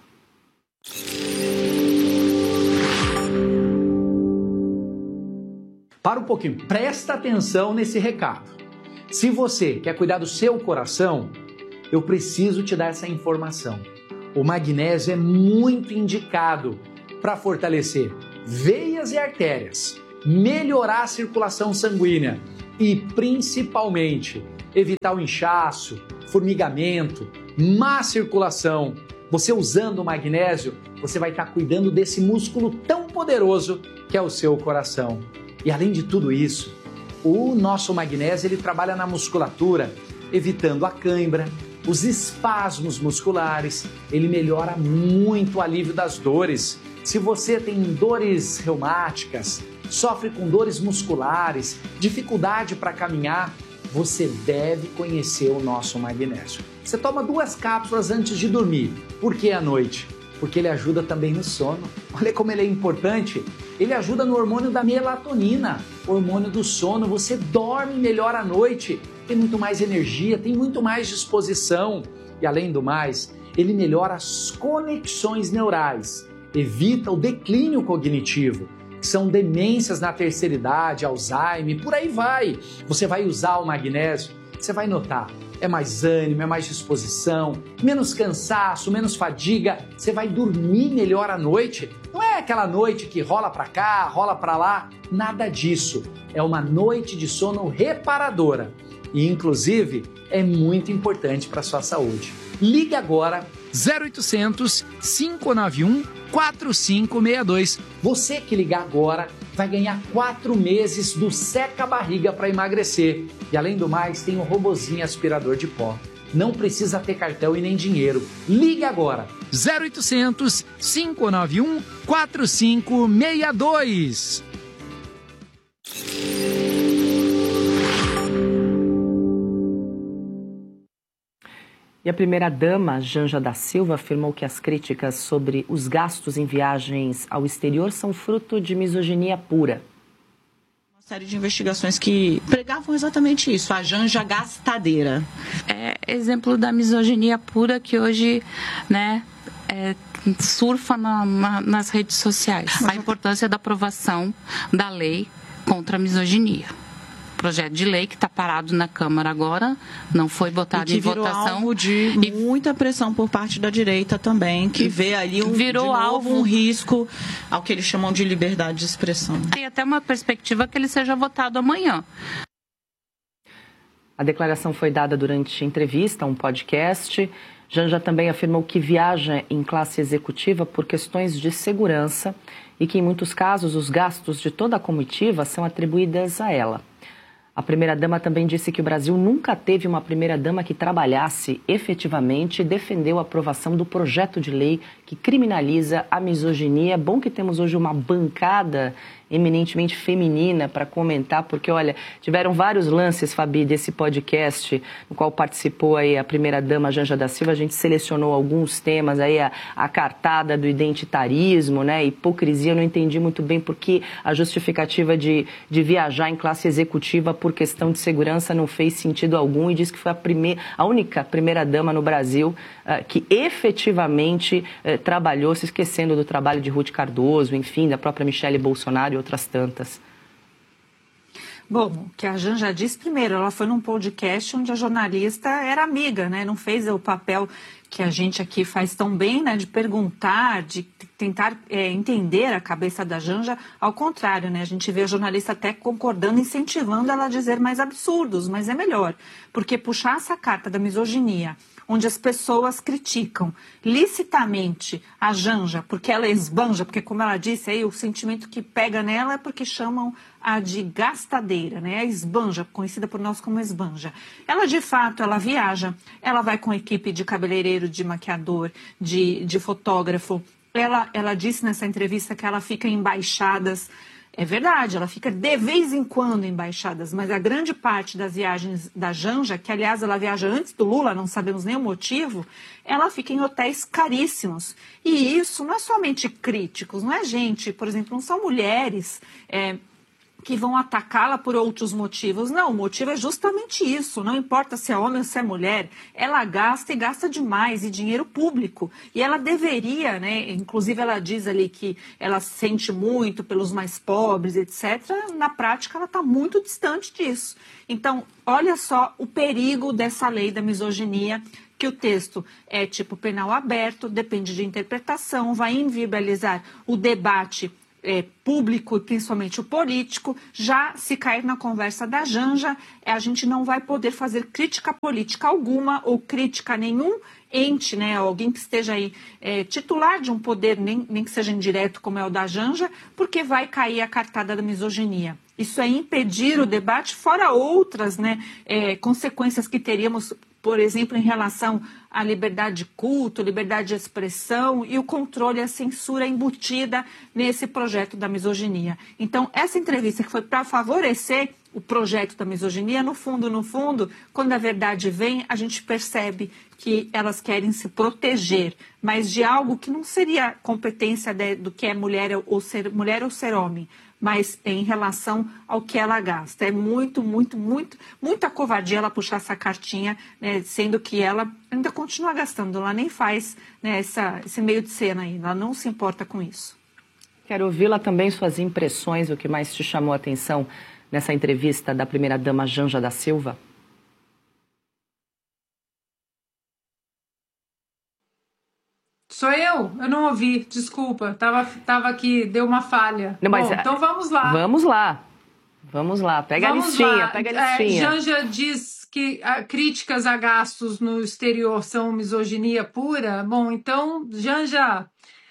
H: Para um pouquinho, presta atenção nesse recado. Se você quer cuidar do seu coração, eu preciso te dar essa informação. O magnésio é muito indicado para fortalecer veias e artérias, melhorar a circulação sanguínea e, principalmente, evitar o inchaço, formigamento, má circulação. Você usando o magnésio, você vai estar cuidando desse músculo tão poderoso que é o seu coração. E além de tudo isso, o nosso magnésio ele trabalha na musculatura, evitando a cãibra, os espasmos musculares, ele melhora muito o alívio das dores. Se você tem dores reumáticas, sofre com dores musculares, dificuldade para caminhar, você deve conhecer o nosso magnésio. Você toma 2 cápsulas antes de dormir. Por que à noite? Porque ele ajuda também no sono. Olha como ele é importante. Ele ajuda no hormônio da melatonina, hormônio do sono. Você dorme melhor à noite, tem muito mais energia, tem muito mais disposição. E além do mais, ele melhora as conexões neurais, evita o declínio cognitivo, que são demências na terceira idade, Alzheimer, por aí vai. Você vai usar o magnésio, você vai notar. É mais ânimo, é mais disposição, menos cansaço, menos fadiga. Você vai dormir melhor à noite. Não é aquela noite que rola para cá, rola para lá. Nada disso. É uma noite de sono reparadora. E, inclusive, é muito importante para a sua saúde. Ligue agora
A: 0800 591 4562.
H: Você que ligar agora vai ganhar 4 meses do Seca Barriga para emagrecer. E além do mais, tem um robozinho aspirador de pó. Não precisa ter cartão e nem dinheiro. Ligue agora.
A: 0800 591 4562.
B: E a primeira-dama, Janja da Silva, afirmou que as críticas sobre os gastos em viagens ao exterior são fruto de misoginia pura.
I: Uma série de investigações que pregavam exatamente isso, a Janja gastadeira.
J: É exemplo da misoginia pura que hoje, surfa nas redes sociais. A importância da aprovação da lei contra a misoginia. Projeto de lei que está parado na Câmara agora, não foi botado em votação.
I: Virou alvo de muita pressão por parte da direita também, que vê ali um risco ao que eles chamam de liberdade de expressão.
J: Tem até uma perspectiva que ele seja votado amanhã.
B: A declaração foi dada durante entrevista a um podcast. Janja também afirmou que viaja em classe executiva por questões de segurança e que, em muitos casos, os gastos de toda a comitiva são atribuídos a ela. A primeira-dama também disse que o Brasil nunca teve uma primeira-dama que trabalhasse efetivamente e defendeu a aprovação do projeto de lei que criminaliza a misoginia. É bom que temos hoje uma bancada eminentemente feminina para comentar, porque, olha, tiveram vários lances, Fabi, desse podcast, no qual participou aí a primeira-dama Janja da Silva. A gente selecionou alguns temas aí, a cartada do identitarismo, hipocrisia. Eu não entendi muito bem porque a justificativa de viajar em classe executiva por questão de segurança não fez sentido algum, e disse que foi a única primeira-dama no Brasil que efetivamente trabalhou, se esquecendo do trabalho de Ruth Cardoso, enfim, da própria Michele Bolsonaro e outras tantas.
C: Bom, o que a Janja disse primeiro, ela foi num podcast onde a jornalista era amiga, não fez o papel que a gente aqui faz tão bem, de perguntar, de tentar entender a cabeça da Janja. Ao contrário, a gente vê a jornalista até concordando, incentivando ela a dizer mais absurdos, mas é melhor, porque puxar essa carta da misoginia, onde as pessoas criticam licitamente a Janja, porque ela esbanja, porque, como ela disse, aí, o sentimento que pega nela é porque chamam a de gastadeira, a esbanja, conhecida por nós como esbanja. Ela, de fato, ela viaja, ela vai com equipe de cabeleireiro, de maquiador, de fotógrafo. Ela disse nessa entrevista que ela fica em embaixadas, É verdade, ela fica de vez em quando em embaixadas, mas a grande parte das viagens da Janja, que aliás ela viaja antes do Lula, não sabemos nem o motivo, ela fica em hotéis caríssimos. E isso não é somente críticos, não é gente, por exemplo, não são mulheres que vão atacá-la por outros motivos. Não, o motivo é justamente isso. Não importa se é homem ou se é mulher, ela gasta e gasta demais, e dinheiro público. E ela deveria, né? Inclusive ela diz ali que ela sente muito pelos mais pobres, etc. Na prática, ela está muito distante disso. Então, olha só o perigo dessa lei da misoginia, que o texto é tipo penal aberto, depende de interpretação, vai inviabilizar o debate público e principalmente o político. Já se cair na conversa da Janja, a gente não vai poder fazer crítica política alguma ou crítica a nenhum ente, né, alguém que esteja aí titular de um poder, nem que seja indireto como é o da Janja, porque vai cair a cartada da misoginia. Isso é impedir o debate, fora outras, né, consequências que teríamos, por exemplo, em relação à liberdade de culto, liberdade de expressão e o controle e a censura embutida nesse projeto da misoginia. Então, essa entrevista que foi para favorecer o projeto da misoginia, no fundo, quando a verdade vem, a gente percebe que elas querem se proteger, mas de algo que não seria competência do que é mulher ou ser homem, mas em relação ao que ela gasta. É muita covardia ela puxar essa cartinha, né, sendo que ela ainda continua gastando, ela nem faz, né, esse meio de cena aí, ela não se importa com isso.
B: Quero ouvi-la também, suas impressões, o que mais te chamou a atenção nessa entrevista da primeira-dama Janja da Silva.
D: Sou eu não ouvi, desculpa, tava aqui, deu uma falha.
B: Não, mas,
D: bom, então vamos lá.
B: Vamos lá, pega a listinha.
D: Janja diz que críticas a gastos no exterior são misoginia pura. Bom, então, Janja,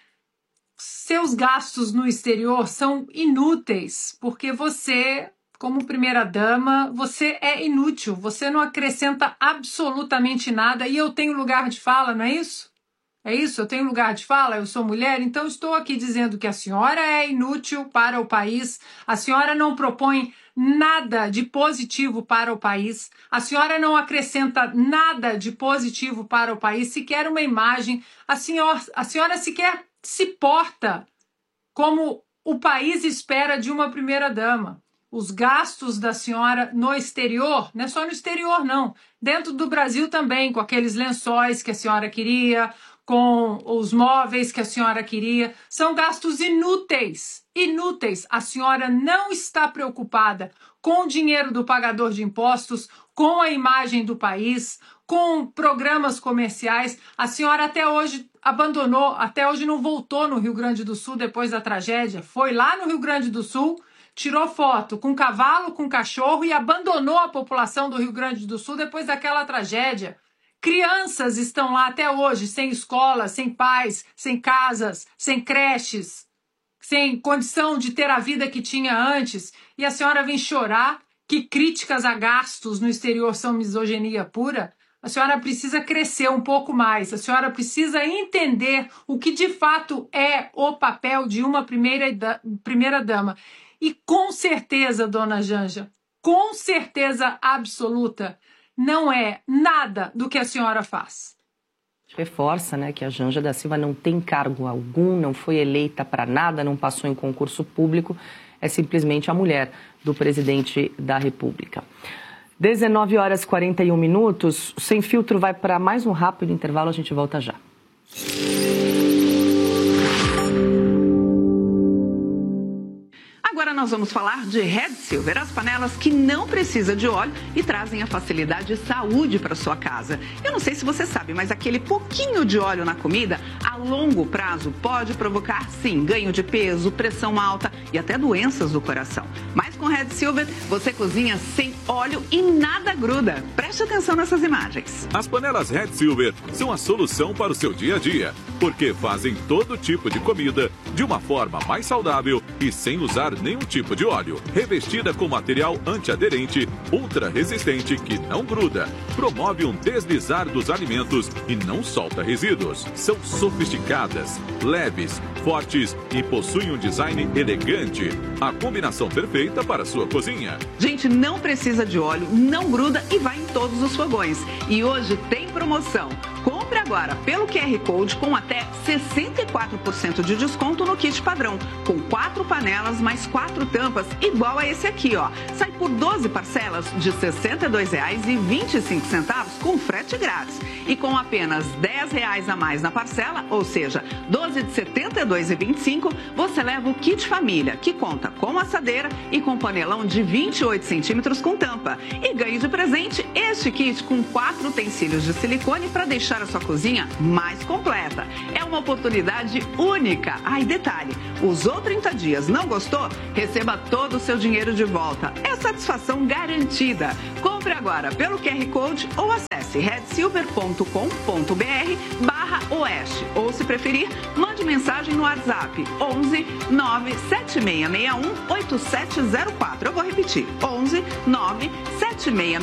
D: seus gastos no exterior são inúteis, porque você, como primeira-dama, você é inútil, você não acrescenta absolutamente nada, e eu tenho lugar de fala, não é isso? É isso? Eu tenho lugar de fala, eu sou mulher, então estou aqui dizendo que a senhora é inútil para o país, a senhora não propõe nada de positivo para o país, a senhora não acrescenta nada de positivo para o país, sequer uma imagem, a senhora sequer se porta como o país espera de uma primeira-dama. Os gastos da senhora no exterior, não é só no exterior não, dentro do Brasil também, com aqueles lençóis que a senhora queria, com os móveis que a senhora queria, são gastos inúteis. A senhora não está preocupada com o dinheiro do pagador de impostos, com a imagem do país, com programas comerciais. A senhora até hoje abandonou, até hoje não voltou no Rio Grande do Sul depois da tragédia. Foi lá no Rio Grande do Sul, tirou foto com cavalo, com cachorro e abandonou a população do Rio Grande do Sul depois daquela tragédia. Crianças estão lá até hoje, sem escola, sem pais, sem casas, sem creches, sem condição de ter a vida que tinha antes. E a senhora vem chorar que críticas a gastos no exterior são misoginia pura? A senhora precisa crescer um pouco mais, a senhora precisa entender o que de fato é o papel de uma primeira-dama. E com certeza, dona Janja, com certeza absoluta, não é nada do que a senhora faz.
B: Reforça, né, que a Janja da Silva não tem cargo algum, não foi eleita para nada, não passou em concurso público, é simplesmente a mulher do presidente da República. 19h41, o Sem Filtro vai para mais um rápido intervalo, a gente volta já.
K: Agora nós vamos falar de Red Silver, as panelas que não precisam de óleo e trazem a facilidade e saúde para sua casa. Eu não sei se você sabe, mas aquele pouquinho de óleo na comida, a longo prazo, pode provocar, sim, ganho de peso, pressão alta e até doenças do coração. Mas com Red Silver, você cozinha sem óleo e nada gruda. Preste atenção nessas imagens.
L: As panelas Red Silver são a solução para o seu dia a dia. porque fazem todo tipo de comida de uma forma mais saudável e sem usar nenhum tipo de óleo. Revestida com material antiaderente, ultra resistente que não gruda, promove um deslizar dos alimentos e não solta resíduos. São sofisticadas, leves, fortes e possuem um design elegante. A combinação perfeita para a sua cozinha.
K: Gente, não precisa de óleo, não gruda e vai em todos os fogões. E hoje tem promoção. Compre agora pelo QR Code com até 64% de desconto no kit padrão, com 4 panelas mais 4 tampas, igual a esse aqui, ó. Sai por 12 parcelas de R$ 62,25 com frete grátis. E com apenas R$ 10 a mais na parcela, ou seja, 12 de R$ 72,25, você leva o kit família, que conta com assadeira e com panelão de 28 centímetros com tampa. E ganhe de presente este kit com 4 utensílios de silicone para deixar a sua cozinha mais completa. É uma oportunidade única. Ah, e detalhe, usou 30 dias, não gostou? Receba todo o seu dinheiro de volta. É satisfação garantida. Compre agora pelo QR Code ou acesse redsilver.com.br/oeste. Ou, se preferir, mande mensagem no WhatsApp 11 97661 8704. Eu vou repetir, 11 97661